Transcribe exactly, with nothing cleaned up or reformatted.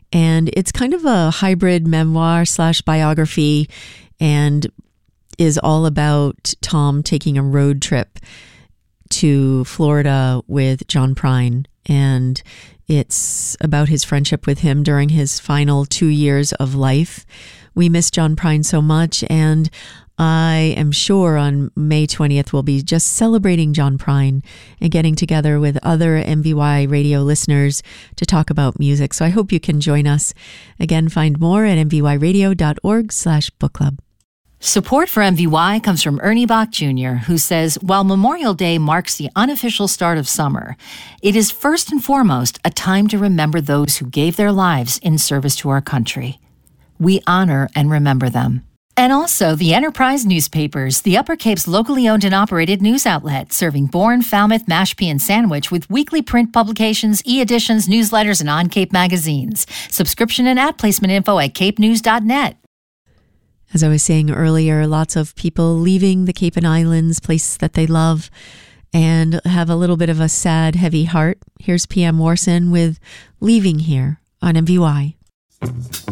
And it's kind of a hybrid memoir slash biography, and is all about Tom taking a road trip to Florida with John Prine. And it's about his friendship with him during his final two years of life. We miss John Prine so much, and I am sure on May twentieth we'll be just celebrating John Prine and getting together with other M V Y radio listeners to talk about music. So I hope you can join us. Again, find more at mvyradio.org slash book club. Support for M V Y comes from Ernie Bach Junior, who says, while Memorial Day marks the unofficial start of summer, it is first and foremost a time to remember those who gave their lives in service to our country. We honor and remember them. And also the Enterprise Newspapers, the Upper Cape's locally owned and operated news outlet, serving Bourne, Falmouth, Mashpee, and Sandwich with weekly print publications, e-editions, newsletters, and on-Cape magazines. Subscription and ad placement info at cape news dot net. As I was saying earlier, lots of people leaving the Cape and Islands, places that they love, and have a little bit of a sad, heavy heart. Here's P M Warson with Leaving Here on M V Y.